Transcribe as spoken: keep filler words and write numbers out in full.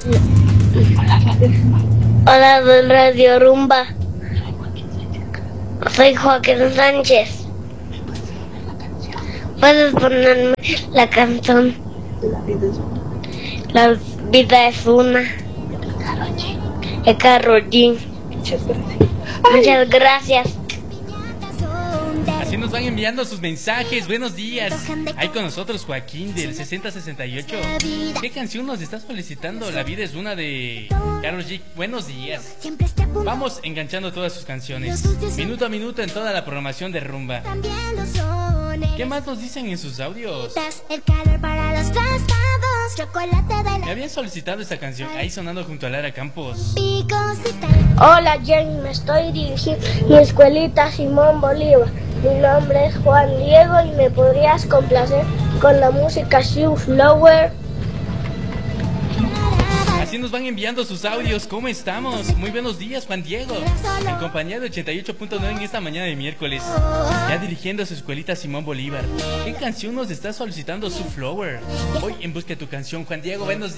Hola, de Radio Rumba. Soy Joaquín Sánchez. ¿Puedes ponerme la canción? La vida es una. De Karol G. Muchas gracias. Así nos van enviando sus mensajes. Buenos días. Hay con nosotros Joaquín del sesenta sesenta y ocho. ¿Qué canción nos estás solicitando? La vida es una de Karol G. Buenos días. Vamos enganchando todas sus canciones, minuto a minuto, en toda la programación de Rumba. ¿Qué más nos dicen en sus audios? Me habían solicitado esta canción, ahí sonando junto a Lara Campos. Hola, Jenny, me estoy dirigiendo a mi escuelita Simón Bolívar. Mi nombre es Juan Diego y me podrías complacer con la música Shoe Flower. Así nos van enviando sus audios. ¿Cómo estamos? Muy buenos días, Juan Diego, en compañía de ochenta y ocho punto nueve en esta mañana de miércoles, ya dirigiendo a su escuelita Simón Bolívar. ¿Qué canción nos está solicitando su Flower? Hoy en busca de tu canción, Juan Diego. Buenos días.